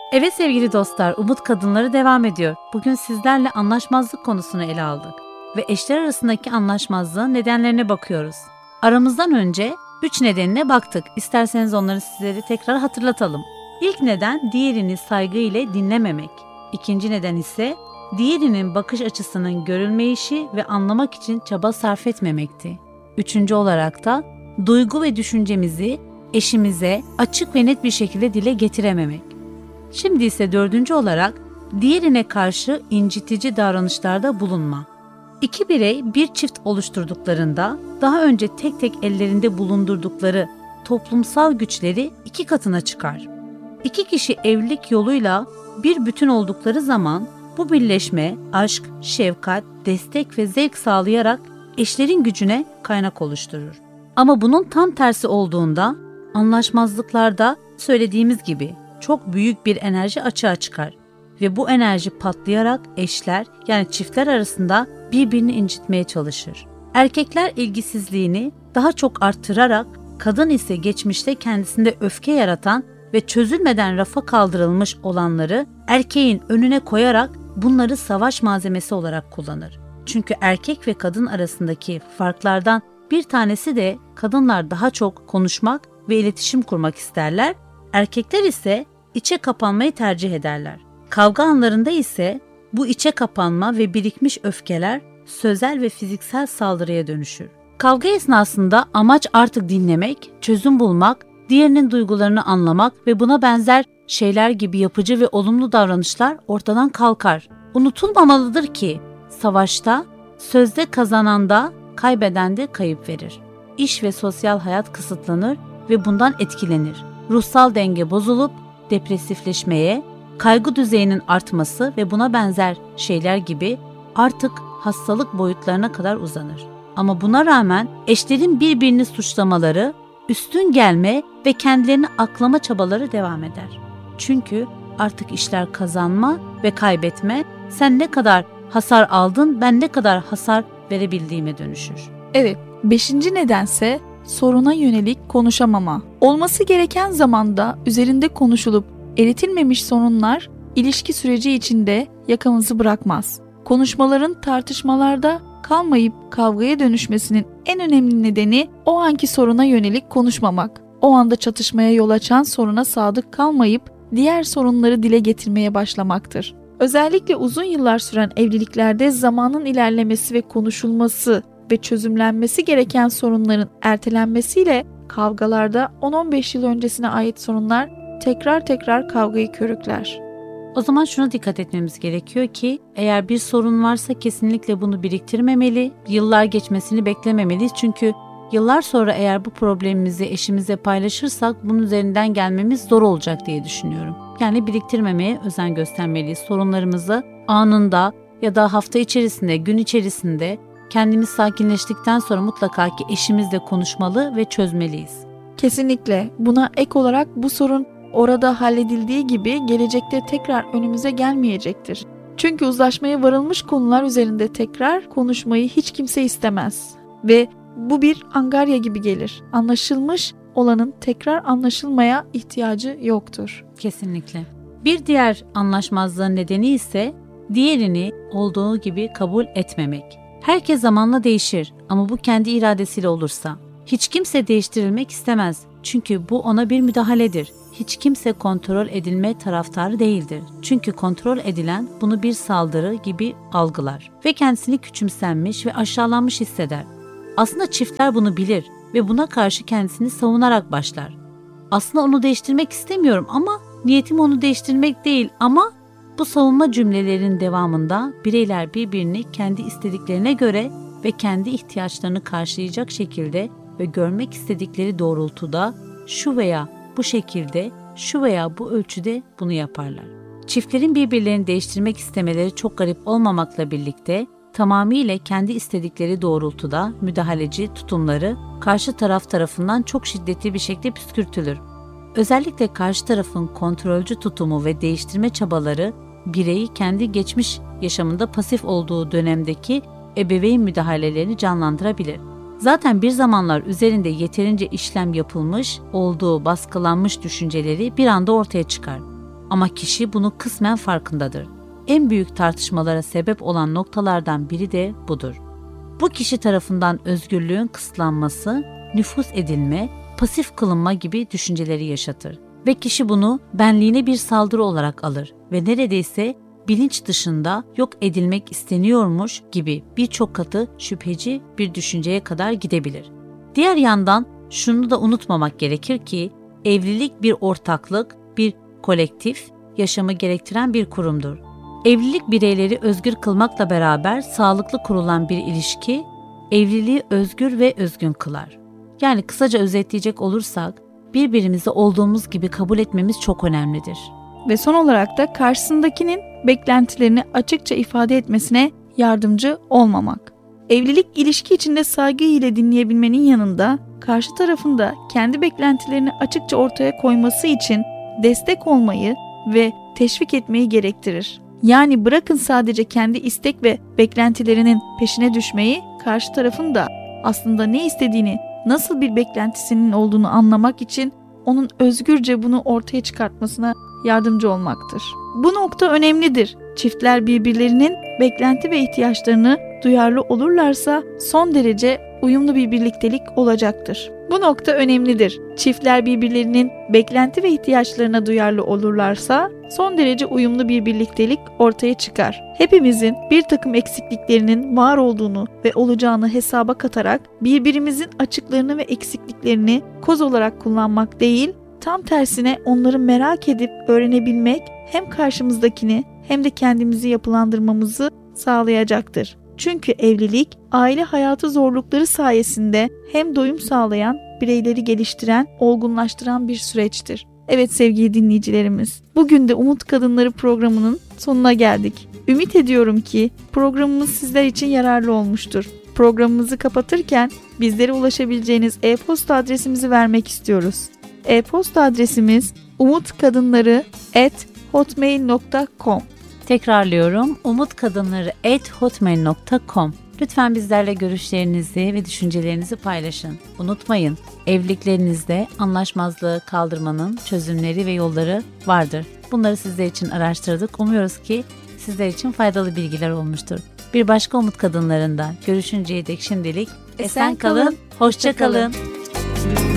Evet sevgili dostlar, Umut Kadınları devam ediyor. Bugün sizlerle anlaşmazlık konusunu ele aldık ve eşler arasındaki anlaşmazlığın nedenlerine bakıyoruz. Aramızdan önce 3 nedenine baktık. İsterseniz onları sizlere tekrar hatırlatalım. İlk neden diğerini saygı ile dinlememek. İkinci neden ise diğerinin bakış açısının görülmeyişi ve anlamak için çaba sarf etmemekti. Üçüncü olarak da duygu ve düşüncemizi eşimize açık ve net bir şekilde dile getirememek. Şimdi ise dördüncü olarak diğerine karşı incitici davranışlarda bulunma. İki birey bir çift oluşturduklarında daha önce tek tek ellerinde bulundurdukları toplumsal güçleri 2 katına çıkar. 2 kişi evlilik yoluyla bir bütün oldukları zaman bu birleşme aşk, şefkat, destek ve zevk sağlayarak eşlerin gücüne kaynak oluşturur. Ama bunun tam tersi olduğunda anlaşmazlıklarda söylediğimiz gibi çok büyük bir enerji açığa çıkar ve bu enerji patlayarak eşler yani çiftler arasında birbirini incitmeye çalışır. Erkekler ilgisizliğini daha çok arttırarak kadın ise geçmişte kendisinde öfke yaratan ve çözülmeden rafa kaldırılmış olanları erkeğin önüne koyarak bunları savaş malzemesi olarak kullanır. Çünkü erkek ve kadın arasındaki farklardan bir tanesi de kadınlar daha çok konuşmak ve iletişim kurmak isterler. Erkekler ise içe kapanmayı tercih ederler. Kavga anlarında ise bu içe kapanma ve birikmiş öfkeler sözel ve fiziksel saldırıya dönüşür. Kavga esnasında amaç artık dinlemek, çözüm bulmak, diğerinin duygularını anlamak ve buna benzer şeyler gibi yapıcı ve olumlu davranışlar ortadan kalkar. Unutulmamalıdır ki savaşta sözde kazanan da kaybeden de kayıp verir. İş ve sosyal hayat kısıtlanır ve bundan etkilenir. Ruhsal denge bozulup depresifleşmeye, kaygı düzeyinin artması ve buna benzer şeyler gibi artık hastalık boyutlarına kadar uzanır. Ama buna rağmen eşlerin birbirini suçlamaları, üstün gelme ve kendilerini aklama çabaları devam eder. Çünkü artık işler kazanma ve kaybetme, sen ne kadar hasar aldın, ben ne kadar hasar verebildiğime dönüşür. Evet, 5. nedense soruna yönelik konuşamama. Olması gereken zamanda üzerinde konuşulup eritilmemiş sorunlar ilişki süreci içinde yakamızı bırakmaz. Konuşmaların tartışmalarda kalmayıp kavgaya dönüşmesinin en önemli nedeni o anki soruna yönelik konuşmamak. O anda çatışmaya yol açan soruna sadık kalmayıp diğer sorunları dile getirmeye başlamaktır. Özellikle uzun yıllar süren evliliklerde zamanın ilerlemesi ve konuşulması ve çözümlenmesi gereken sorunların ertelenmesiyle kavgalarda 10-15 yıl öncesine ait sorunlar tekrar kavgayı körükler. O zaman şuna dikkat etmemiz gerekiyor ki eğer bir sorun varsa kesinlikle bunu biriktirmemeli, yıllar geçmesini beklememeliyiz. Çünkü yıllar sonra eğer bu problemimizi eşimizle paylaşırsak bunun üzerinden gelmemiz zor olacak diye düşünüyorum. Yani biriktirmemeye özen göstermeliyiz. Sorunlarımızı anında ya da hafta içerisinde, gün içerisinde kendimiz sakinleştikten sonra mutlaka ki eşimizle konuşmalı ve çözmeliyiz. Kesinlikle. Buna ek olarak bu sorun orada halledildiği gibi gelecekte tekrar önümüze gelmeyecektir. Çünkü uzlaşmaya varılmış konular üzerinde tekrar konuşmayı hiç kimse istemez. Ve bu bir angarya gibi gelir. Anlaşılmış olanın tekrar anlaşılmaya ihtiyacı yoktur. Kesinlikle. Bir diğer anlaşmazlığın nedeni ise diğerini olduğu gibi kabul etmemek. Herkes zamanla değişir ama bu kendi iradesiyle olursa. Hiç kimse değiştirilmek istemez çünkü bu ona bir müdahaledir. Hiç kimse kontrol edilme taraftarı değildir. Çünkü kontrol edilen bunu bir saldırı gibi algılar ve kendisini küçümsenmiş ve aşağılanmış hisseder. Aslında çiftler bunu bilir ve buna karşı kendisini savunarak başlar. Aslında onu değiştirmek istemiyorum ama niyetim onu değiştirmek değil ama bu savunma cümlelerin devamında bireyler birbirini kendi istediklerine göre ve kendi ihtiyaçlarını karşılayacak şekilde ve görmek istedikleri doğrultuda şu veya bu şekilde, şu veya bu ölçüde bunu yaparlar. Çiftlerin birbirlerini değiştirmek istemeleri çok garip olmamakla birlikte tamamıyla kendi istedikleri doğrultuda müdahaleci tutumları karşı taraf tarafından çok şiddetli bir şekilde püskürtülür. Özellikle karşı tarafın kontrolcü tutumu ve değiştirme çabaları bireyi kendi geçmiş yaşamında pasif olduğu dönemdeki ebeveyn müdahalelerini canlandırabilir. Zaten bir zamanlar üzerinde yeterince işlem yapılmış olduğu baskılanmış düşünceleri bir anda ortaya çıkar. Ama kişi bunu kısmen farkındadır. En büyük tartışmalara sebep olan noktalardan biri de budur. Bu kişi tarafından özgürlüğün kısıtlanması, nüfuz edilme, pasif kılınma gibi düşünceleri yaşatır. Ve kişi bunu benliğine bir saldırı olarak alır ve neredeyse bilinç dışında yok edilmek isteniyormuş gibi birçok katı şüpheci bir düşünceye kadar gidebilir. Diğer yandan şunu da unutmamak gerekir ki evlilik bir ortaklık, bir kolektif, yaşamı gerektiren bir kurumdur. Evlilik bireyleri özgür kılmakla beraber sağlıklı kurulan bir ilişki, evliliği özgür ve özgün kılar. Yani kısaca özetleyecek olursak, birbirimizi olduğumuz gibi kabul etmemiz çok önemlidir. Ve son olarak da karşısındakinin beklentilerini açıkça ifade etmesine yardımcı olmamak. Evlilik ilişki içinde saygı ile dinleyebilmenin yanında karşı tarafın da kendi beklentilerini açıkça ortaya koyması için destek olmayı ve teşvik etmeyi gerektirir. Yani bırakın sadece kendi istek ve beklentilerinin peşine düşmeyi, karşı tarafın da aslında ne istediğini, nasıl bir beklentisinin olduğunu anlamak için onun özgürce bunu ortaya çıkartmasına yardımcı olmaktır. Bu nokta önemlidir. Çiftler birbirlerinin beklenti ve ihtiyaçlarını duyarlı olurlarsa son derece uyumlu bir birliktelik olacaktır. Bu nokta önemlidir. Çiftler birbirlerinin beklenti ve ihtiyaçlarına duyarlı olurlarsa son derece uyumlu bir birliktelik ortaya çıkar. Hepimizin bir takım eksikliklerinin var olduğunu ve olacağını hesaba katarak birbirimizin açıklarını ve eksikliklerini koz olarak kullanmak değil, tam tersine onları merak edip öğrenebilmek hem karşımızdakini hem de kendimizi yapılandırmamızı sağlayacaktır. Çünkü evlilik, aile hayatı zorlukları sayesinde hem doyum sağlayan, bireyleri geliştiren, olgunlaştıran bir süreçtir. Evet sevgili dinleyicilerimiz, bugün de Umut Kadınları programının sonuna geldik. Ümit ediyorum ki programımız sizler için yararlı olmuştur. Programımızı kapatırken bizlere ulaşabileceğiniz e-posta adresimizi vermek istiyoruz. E-posta adresimiz umutkadınları@hotmail.com. Tekrarlıyorum, umutkadınları@hotmail.com. Lütfen bizlerle görüşlerinizi ve düşüncelerinizi paylaşın. Unutmayın, evliliklerinizde anlaşmazlığı kaldırmanın çözümleri ve yolları vardır. Bunları sizler için araştırdık. Umuyoruz ki sizler için faydalı bilgiler olmuştur. Bir başka Umut Kadınlarında görüşünceye dek şimdilik esen kalın, hoşça kalın.